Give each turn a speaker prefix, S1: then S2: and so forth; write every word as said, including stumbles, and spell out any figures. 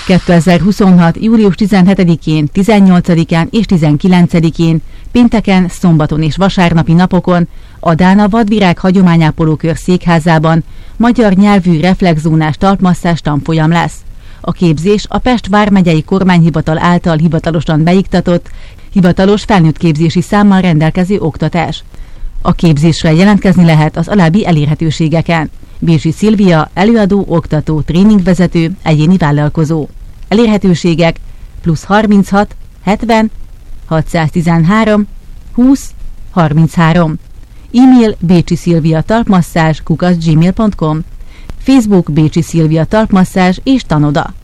S1: kétezer-huszonhat. július tizenhetedikén, tizennyolcadikán és tizenkilencedikén, pénteken, szombaton és vasárnapi napokon a Dána Vadvirág hagyományápolókör székházában magyar nyelvű reflexzónás talpmasszázs tanfolyam lesz. A képzés a Pest vármegyei kormányhivatal által hivatalosan beiktatott, hivatalos felnőttképzési számmal rendelkező oktatás. A képzésre jelentkezni lehet az alábbi elérhetőségeken. Bécsi Szilvia, előadó, oktató, tréningvezető, egyéni vállalkozó. Elérhetőségek plusz harminchat, hetven, hatszáztizenhárom, húsz, harminchárom. E-mail bécsi szilvia talpmasszázs kukac gmail pont com. Facebook Bécsi Szilvia talpmasszázs és tanoda.